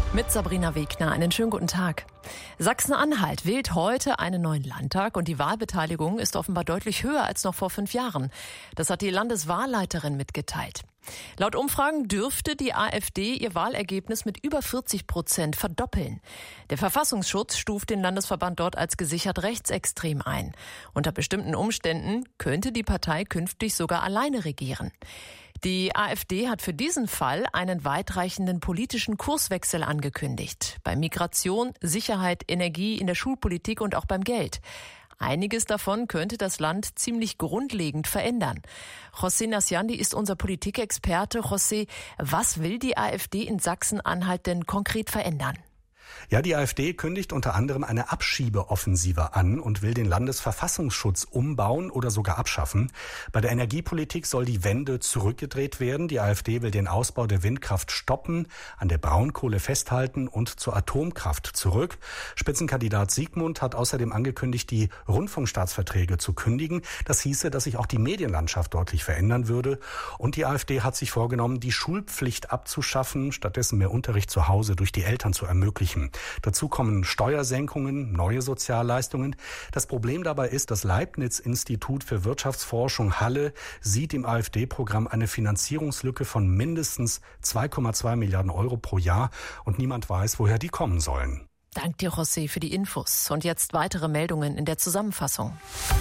Mit Sabrina Wegner, einen schönen guten Tag. Sachsen-Anhalt wählt heute einen neuen Landtag und die Wahlbeteiligung ist offenbar deutlich höher als noch vor 5 Jahren. Das hat die Landeswahlleiterin mitgeteilt. Laut Umfragen dürfte die AfD ihr Wahlergebnis mit über 40% verdoppeln. Der Verfassungsschutz stuft den Landesverband dort als gesichert rechtsextrem ein. Unter bestimmten Umständen könnte die Partei künftig sogar alleine regieren. Die AfD hat für diesen Fall einen weitreichenden politischen Kurswechsel angekündigt. Bei Migration, Sicherheit, Energie, in der Schulpolitik und auch beim Geld. Einiges davon könnte das Land ziemlich grundlegend verändern. José Nasciandi ist unser Politikexperte. José, was will die AfD in Sachsen-Anhalt denn konkret verändern? Ja, die AfD kündigt unter anderem eine Abschiebeoffensive an und will den Landesverfassungsschutz umbauen oder sogar abschaffen. Bei der Energiepolitik soll die Wende zurückgedreht werden. Die AfD will den Ausbau der Windkraft stoppen, an der Braunkohle festhalten und zur Atomkraft zurück. Spitzenkandidat Siegmund hat außerdem angekündigt, die Rundfunkstaatsverträge zu kündigen. Das hieße, dass sich auch die Medienlandschaft deutlich verändern würde. Und die AfD hat sich vorgenommen, die Schulpflicht abzuschaffen, stattdessen mehr Unterricht zu Hause durch die Eltern zu ermöglichen. Dazu kommen Steuersenkungen, neue Sozialleistungen. Das Problem dabei ist, das Leibniz-Institut für Wirtschaftsforschung Halle sieht im AfD-Programm eine Finanzierungslücke von mindestens 2,2 Milliarden Euro pro Jahr und niemand weiß, woher die kommen sollen. Dank dir, José, für die Infos. Und jetzt weitere Meldungen in der Zusammenfassung.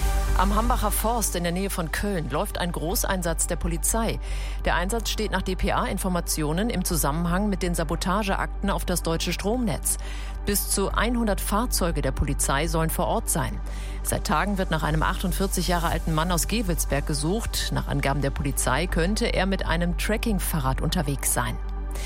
Am Hambacher Forst in der Nähe von Köln läuft ein Großeinsatz der Polizei. Der Einsatz steht nach dpa-Informationen im Zusammenhang mit den Sabotageakten auf das deutsche Stromnetz. Bis zu 100 Fahrzeuge der Polizei sollen vor Ort sein. Seit Tagen wird nach einem 48 Jahre alten Mann aus Gewelsberg gesucht. Nach Angaben der Polizei könnte er mit einem Tracking-Fahrrad unterwegs sein.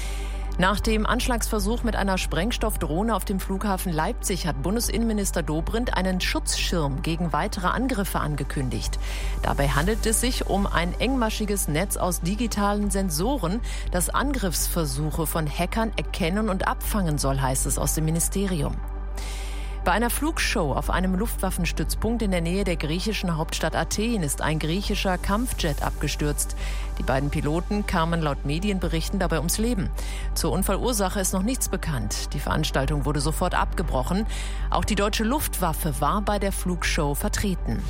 Nach dem Anschlagsversuch mit einer Sprengstoffdrohne auf dem Flughafen Leipzig hat Bundesinnenminister Dobrindt einen Schutzschirm gegen weitere Angriffe angekündigt. Dabei handelt es sich um ein engmaschiges Netz aus digitalen Sensoren, das Angriffsversuche von Hackern erkennen und abfangen soll, heißt es aus dem Ministerium. Bei einer Flugshow auf einem Luftwaffenstützpunkt in der Nähe der griechischen Hauptstadt Athen ist ein griechischer Kampfjet abgestürzt. Die beiden Piloten kamen laut Medienberichten dabei ums Leben. Zur Unfallursache ist noch nichts bekannt. Die Veranstaltung wurde sofort abgebrochen. Auch die deutsche Luftwaffe war bei der Flugshow vertreten.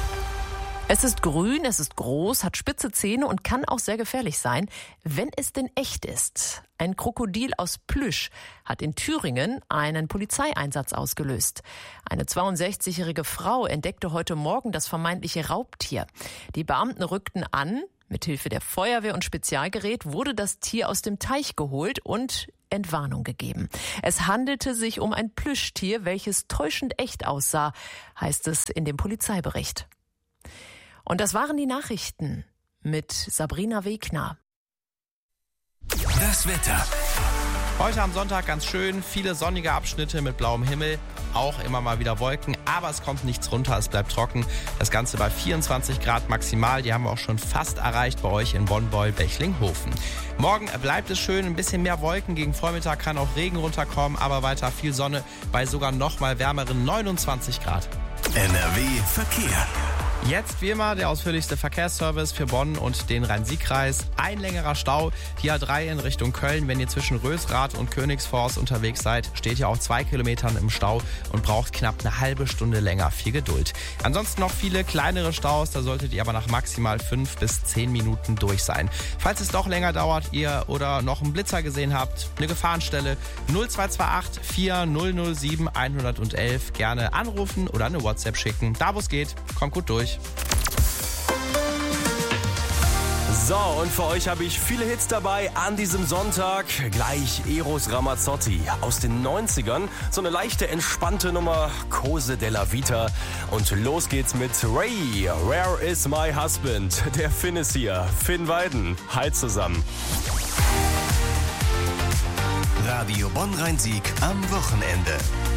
Es ist grün, es ist groß, hat spitze Zähne und kann auch sehr gefährlich sein, wenn es denn echt ist. Ein Krokodil aus Plüsch hat in Thüringen einen Polizeieinsatz ausgelöst. Eine 62-jährige Frau entdeckte heute Morgen das vermeintliche Raubtier. Die Beamten rückten an. Mithilfe der Feuerwehr und Spezialgerät wurde das Tier aus dem Teich geholt und Entwarnung gegeben. Es handelte sich um ein Plüschtier, welches täuschend echt aussah, heißt es in dem Polizeibericht. Und das waren die Nachrichten mit Sabrina Wegner. Das Wetter. Heute am Sonntag ganz schön, viele sonnige Abschnitte mit blauem Himmel, auch immer mal wieder Wolken, aber es kommt nichts runter, es bleibt trocken. Das Ganze bei 24 Grad maximal, die haben wir auch schon fast erreicht bei euch in Bonn-Beul-Bechling-Hofen. Morgen bleibt es schön, ein bisschen mehr Wolken, gegen Vormittag kann auch Regen runterkommen, aber weiter viel Sonne bei sogar noch mal wärmeren 29 Grad. NRW Verkehr. Jetzt wie immer der ausführlichste Verkehrsservice für Bonn und den Rhein-Sieg-Kreis. Ein längerer Stau, die A3 in Richtung Köln. Wenn ihr zwischen Rösrath und Königsforst unterwegs seid, steht ihr auch 2 Kilometern im Stau und braucht knapp eine halbe Stunde länger. Viel Geduld. Ansonsten noch viele kleinere Staus, da solltet ihr aber nach maximal 5 bis 10 Minuten durch sein. Falls es doch länger dauert, ihr oder noch einen Blitzer gesehen habt, eine Gefahrenstelle 0228 4007 111. Gerne anrufen oder eine WhatsApp schicken. Da wo es geht, kommt gut durch. So, und für euch habe ich viele Hits dabei an diesem Sonntag. Gleich Eros Ramazzotti aus den 90ern. So eine leichte, entspannte Nummer, Cose della Vita. Und los geht's mit Ray, Where is my husband? Der Finn ist hier, Finn Weiden. Hi zusammen. Radio Bonn-Rhein-Sieg am Wochenende.